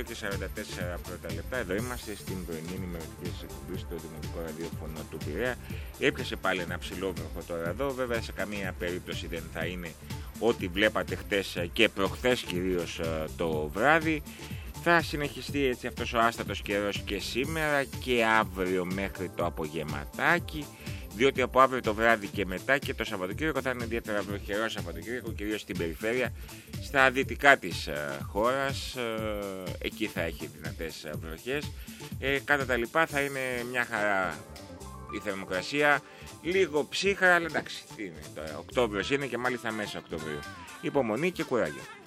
και 44 πρώτα λεπτά. Εδώ είμαστε στην πρωινή ενημερωτική εκπομπή στο Δημοτικό Ραδιόφωνο του Πειραιά. Έπιασε πάλι ένα ψηλό βροχό τώρα εδώ. Βέβαια σε καμία περίπτωση δεν θα είναι ό,τι βλέπατε χτες και προχθές κυρίως το βράδυ. Θα συνεχιστεί έτσι αυτός ο άστατος καιρός και σήμερα και αύριο μέχρι το απογευματάκι, διότι από αύριο το βράδυ και μετά και το Σαββατοκύριακο θα είναι ιδιαίτερα βροχερό Σαββατοκύριακο, κυρίως στην περιφέρεια, στα δυτικά της χώρας, εκεί θα έχει δυνατές βροχές. Κατά τα λοιπά θα είναι μια χαρά η θερμοκρασία, λίγο ψύχρα, αλλά εντάξει, τι είναι τώρα, Οκτώβριος είναι και μάλιστα μέσα Οκτωβρίου. Υπομονή και κουράγιο.